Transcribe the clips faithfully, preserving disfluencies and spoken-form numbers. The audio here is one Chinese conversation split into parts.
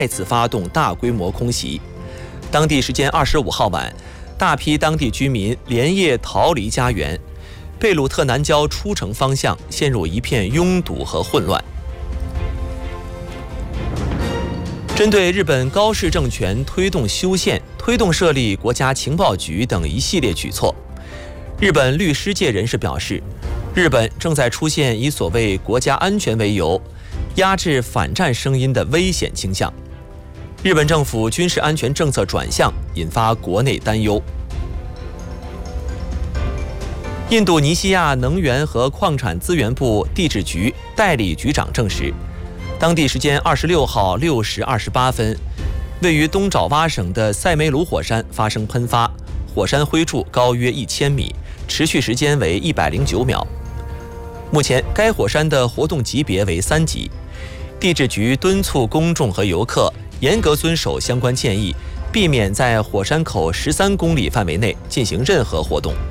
再次发动大规模空袭。当地时间二十五号晚，大批当地居民连夜逃离家园，贝鲁特南郊出城方向陷入一片拥堵和混乱。针对日本高市政权推动修宪、推动设立国家情报局等一系列举措，日本律师界人士表示，日本正在出现以所谓国家安全为由，压制反战声音的危险倾向。日本政府军事安全政策转向，引发国内担忧。印度尼西亚能源和矿产资源部地质局代理局长证实，当地时间二十六号六时二十八分，位于东爪哇省的塞梅鲁火山发生喷发，火山灰柱高约一千米，持续时间为一百零九秒。目前，该火山的活动级别为三级。地质局敦促公众和游客严格遵守相关建议，避免在火山口十三公里范围内进行任何活动。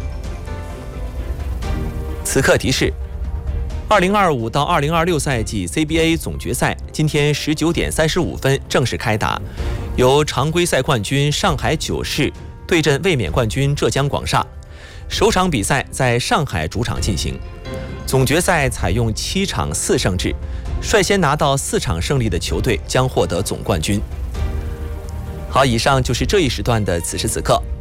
此刻提示：二零二五到二零二六赛季 C B A 总决赛今天十九点三十五分正式开打，由常规赛冠军上海九世对阵卫冕冠军浙江广厦。首场比赛在上海主场进行。总决赛采用七场四胜制，率先拿到四场胜利的球队将获得总冠军。好，以上就是这一时段的此时此刻。